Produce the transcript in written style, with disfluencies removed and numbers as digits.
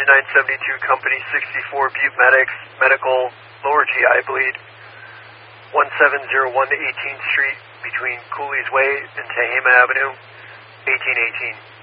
engine 972, company 64, Butte Medics, medical, lower GI bleed, 1701 18th Street, between Cooley's Way and Tehama Avenue, 1818.